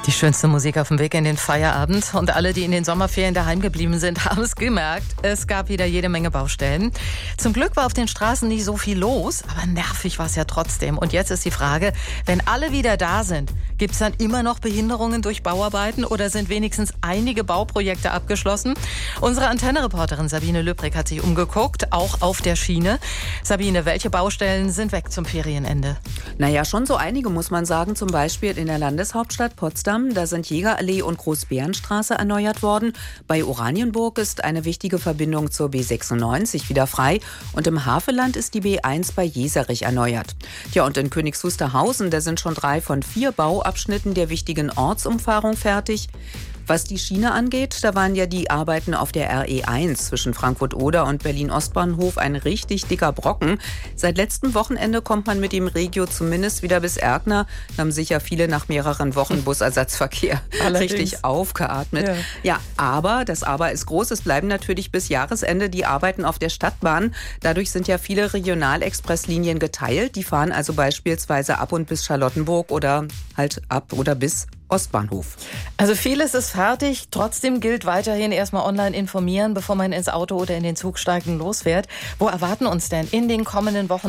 Die schönste Musik auf dem Weg in den Feierabend. Und alle, die in den Sommerferien daheim geblieben sind, haben es gemerkt. Es gab wieder jede Menge Baustellen. Zum Glück war auf den Straßen nicht so viel los, aber nervig war es ja trotzdem. Und jetzt ist die Frage, wenn alle wieder da sind, gibt es dann immer noch Behinderungen durch Bauarbeiten oder sind wenigstens einige Bauprojekte abgeschlossen? Unsere Antenne-Reporterin Sabine Lübrig hat sich umgeguckt, auch auf der Schiene. Sabine, welche Baustellen sind weg zum Ferienende? Naja, schon so einige, muss man sagen. Zum Beispiel in der Landeshauptstadt Potsdam. Da sind Jägerallee und Großbärenstraße erneuert worden. Bei Oranienburg ist eine wichtige Verbindung zur B96 wieder frei. Und im Havelland ist die B1 bei Jeserich erneuert. Ja, und in Königs Wusterhausen, da sind schon 3 von 4 Bauabschnitten der wichtigen Ortsumfahrung fertig. Was die Schiene angeht, da waren ja die Arbeiten auf der RE1 zwischen Frankfurt-Oder und Berlin-Ostbahnhof ein richtig dicker Brocken. Seit letztem Wochenende kommt man mit dem Regio zumindest wieder bis Erkner. Da haben sicher viele nach mehreren Wochen Busersatzverkehr richtig aufgeatmet. Ja, aber, das Aber ist groß, es bleiben natürlich bis Jahresende die Arbeiten auf der Stadtbahn. Dadurch sind ja viele Regionalexpresslinien geteilt. Die fahren also beispielsweise ab und bis Charlottenburg oder halt ab oder bis Ostbahnhof. Also vieles ist fertig. Trotzdem gilt weiterhin erstmal online informieren, bevor man ins Auto oder in den Zug steigt und losfährt. Wo erwarten uns denn in den kommenden Wochen